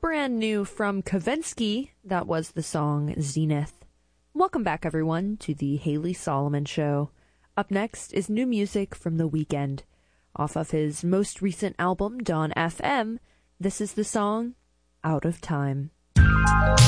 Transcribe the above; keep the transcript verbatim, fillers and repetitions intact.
brand new from Kavinsky. That was the song Zenith. Welcome back, everyone, to the Haley Solomon Show. Up next is new music from The Weeknd. Off of his most recent album, Dawn F M, this is the song Out of Time.